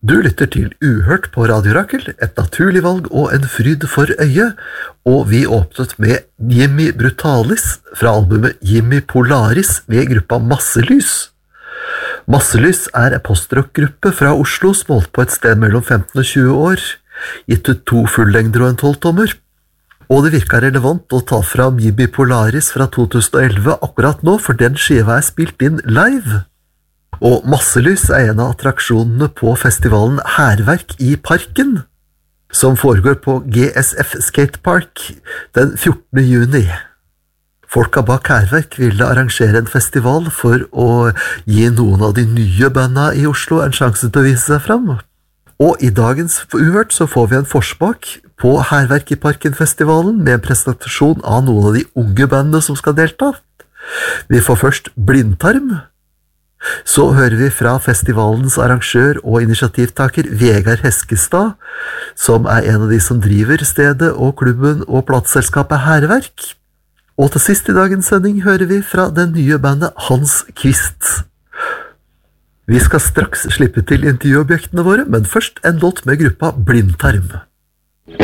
Du lytter til Uhørt på Radio Rakel, et naturlig valg og en fryd for øyet, og vi åpnet med Jimmy Brutalis fra albumet Jimmy Polaris ved gruppa Masselys. Masselys en postrock-gruppe fra Oslo som holdt på et sted mellom 15 og 20 år, gitt ut 2 fullengder og en 12-tommer. Og det virket relevant å ta fram Jimmy Polaris fra 2011 akkurat nå, for den skiva spilt inn live. Og Masselys en av attraksjonene på festivalen Hærverk i Parken, som foregår på GSF Skatepark den 14. juni. Folka bak Hærverk ville arrangere en festival for å gi noen av de nye bandene i Oslo en sjanse til å vise seg fram. Og i dagens Uhørt så får vi en forsmak på Hærverk i Parken-festivalen med en presentasjon av noen av de unge bandene som skal delta. Vi får først Blindtarm. Så hører vi fra festivalens arrangør og initiativtaker Vegard Heskestad, som en av de som driver stedet og klubben og plateselskapet Hærverk. Og til sist i dagens sending hører vi fra den nye bandet Hans Kvist. Vi skal straks slippe til intervjuobjektene våre, men først en låt med gruppa Blindtarm.